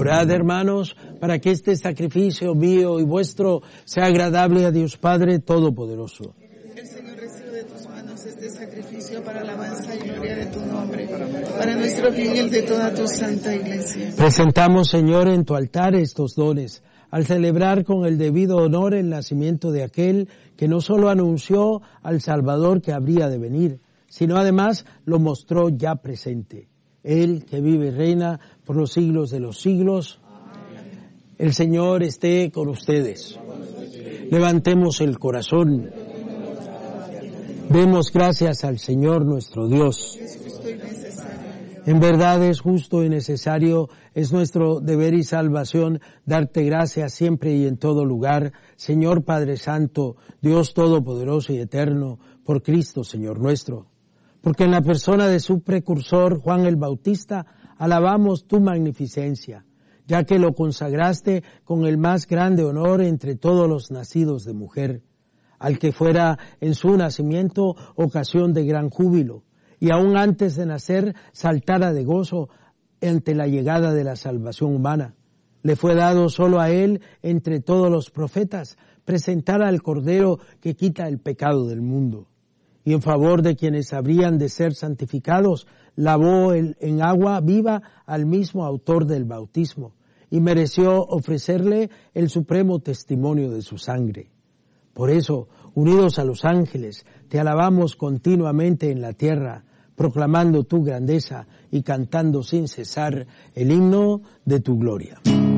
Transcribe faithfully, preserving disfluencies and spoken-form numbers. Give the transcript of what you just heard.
Orad, hermanos, para que este sacrificio mío y vuestro sea agradable a Dios Padre Todopoderoso. El Señor recibe de tus manos este sacrificio para alabanza y gloria de tu nombre, para nuestro bien y el de toda tu santa iglesia. Presentamos, Señor, en tu altar estos dones, al celebrar con el debido honor el nacimiento de aquel que no solo anunció al Salvador que habría de venir, sino además lo mostró ya presente. Él que vive y reina por los siglos de los siglos. El Señor esté con ustedes. Levantemos el corazón. Demos gracias al Señor nuestro Dios. En verdad es justo y necesario, es nuestro deber y salvación darte gracias siempre y en todo lugar, Señor Padre Santo, Dios Todopoderoso y Eterno, por Cristo, Señor nuestro. Porque en la persona de su precursor, Juan el Bautista, alabamos tu magnificencia, ya que lo consagraste con el más grande honor entre todos los nacidos de mujer, al que fuera en su nacimiento ocasión de gran júbilo, y aún antes de nacer saltara de gozo ante la llegada de la salvación humana. Le fue dado solo a él, entre todos los profetas, presentar al Cordero que quita el pecado del mundo. Y en favor de quienes habrían de ser santificados, lavó el, en agua viva al mismo autor del bautismo, y mereció ofrecerle el supremo testimonio de su sangre. Por eso, unidos a los ángeles, te alabamos continuamente en la tierra, proclamando tu grandeza y cantando sin cesar el himno de tu gloria.